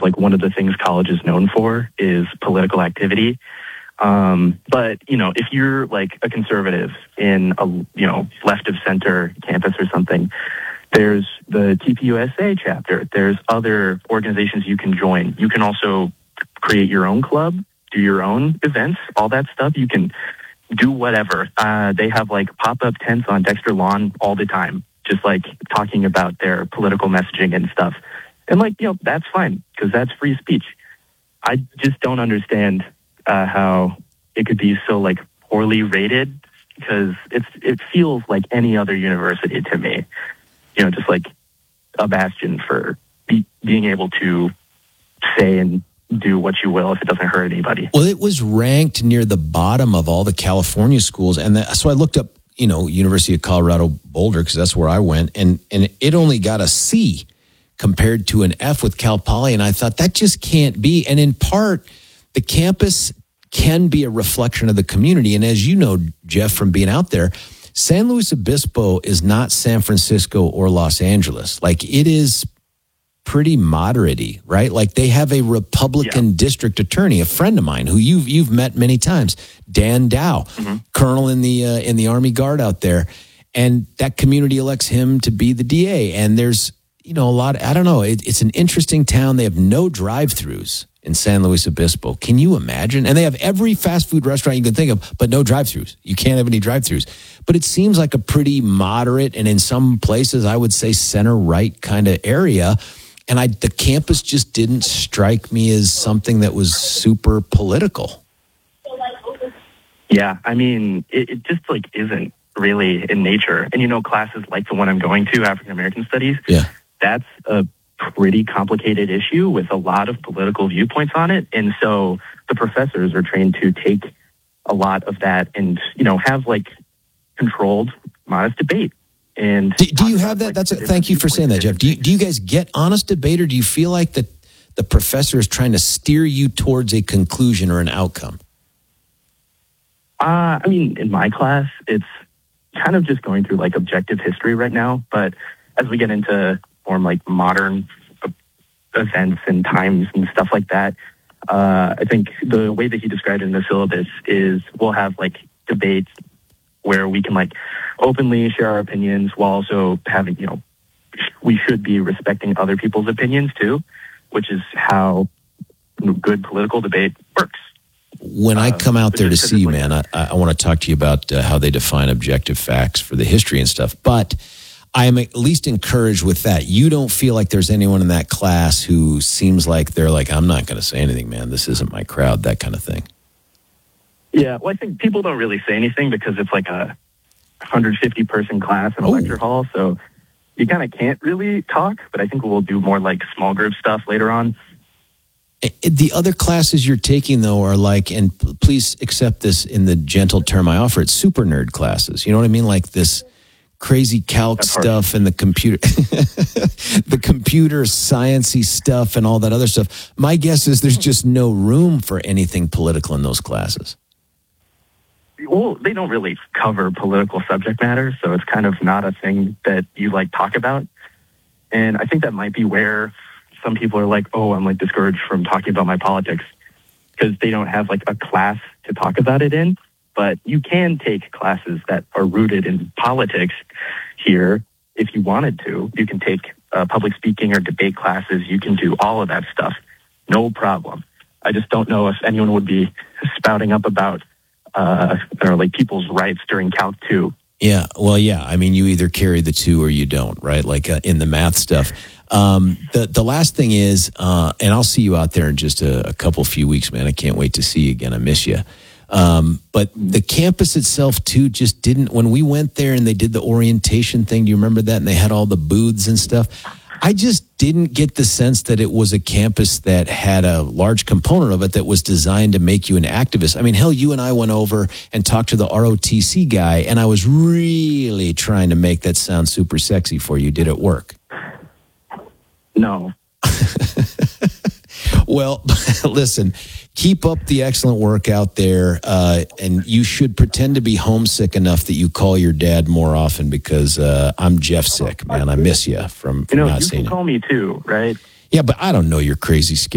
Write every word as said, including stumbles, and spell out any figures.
like one of the things college is known for is political activity. Um, but, you know, if you're like a conservative in a, you know, left of center campus or something, there's the T P U S A chapter. There's other organizations you can join. You can also create your own club, do your own events, all that stuff. You can do whatever. Uh, they have like pop-up tents on Dexter Lawn all the time, just like talking about their political messaging and stuff. And like, you know, that's fine because that's free speech. I just don't understand uh, how it could be so like poorly rated because it's it feels like any other university to me. You know, just like a bastion for be, being able to say and do what you will if it doesn't hurt anybody. Well, it was ranked near the bottom of all the California schools. And that, so I looked up, you know, University of Colorado Boulder, because that's where I went. And, and it only got a C compared to an F with Cal Poly. And I thought that just can't be. And in part, the campus can be a reflection of the community. And as you know, Jeff, from being out there, San Luis Obispo is not San Francisco or Los Angeles. Like it is pretty moderate-y, right? Like they have a Republican yeah. district attorney, a friend of mine who you've you've met many times, Dan Dow, mm-hmm. colonel in the uh, in the Army Guard out there, and that community elects him to be the D A. And there's you know a lot. I don't know. It, it's an interesting town. They have no drive-throughs in San Luis Obispo. Can you imagine? And they have every fast food restaurant you can think of, but no drive-throughs. You can't have any drive-throughs. But it seems like a pretty moderate, and in some places, I would say center-right kind of area. And I, the campus just didn't strike me as something that was super political. Yeah, I mean, it, it just like isn't really in nature. And you know, classes like the one I'm going to, African American Studies, yeah, that's a pretty complicated issue with a lot of political viewpoints on it. And so the professors are trained to take a lot of that and, you know, have like controlled, modest debate. And do, do you have that? That's a, thank you for saying that, Jeff. Do you, do you guys get honest debate, or do you feel like that the professor is trying to steer you towards a conclusion or an outcome? Uh, I mean, in my class, it's kind of just going through like objective history right now. But as we get into more like modern events and times and stuff like that, uh, I think the way that he described it in the syllabus is we'll have like debates where we can like openly share our opinions while also having, you know, we should be respecting other people's opinions too, which is how good political debate works. When I come out there to see you, man, I, I want to talk to you about uh, how they define objective facts for the history and stuff. But I am at least encouraged with that. You don't feel like there's anyone in that class who seems like they're like, I'm not going to say anything, man. This isn't my crowd, that kind of thing. Yeah, well, I think people don't really say anything because it's like a one hundred fifty person class in a oh. lecture hall, so you kind of can't really talk, but I think we'll do more like small group stuff later on. The other classes you're taking, though, are like, and please accept this in the gentle term I offer, it's super nerd classes. You know what I mean? Like this crazy calc That's stuff hard. And the computer, the computer science-y stuff and all that other stuff. My guess is there's just no room for anything political in those classes. Well, they don't really cover political subject matter, so it's kind of not a thing that you like talk about. And I think that might be where some people are like, oh, I'm like discouraged from talking about my politics because they don't have like a class to talk about it in. But you can take classes that are rooted in politics here if you wanted to. You can take uh, public speaking or debate classes. You can do all of that stuff. No problem. I just don't know if anyone would be spouting up about Uh, or like people's rights during Calc two. Yeah, well, yeah. I mean, you either carry the two or you don't, right? Like uh, in the math stuff. Um, the the last thing is, uh, and I'll see you out there in just a, a couple few weeks, man. I can't wait to see you again. I miss you. Um, but the campus itself too just didn't. When we went there and they did the orientation thing, do you remember that? And they had all the booths and stuff. I just didn't get the sense that it was a campus that had a large component of it that was designed to make you an activist. I mean, hell, you and I went over and talked to the R O T C guy, and I was really trying to make that sound super sexy for you. Did it work? No. Well, listen, keep up the excellent work out there, uh, and you should pretend to be homesick enough that you call your dad more often because uh, I'm Jeff sick, man. I miss you from, from you know, not you seeing can call me too, right? Yeah, but I don't know your crazy schedule.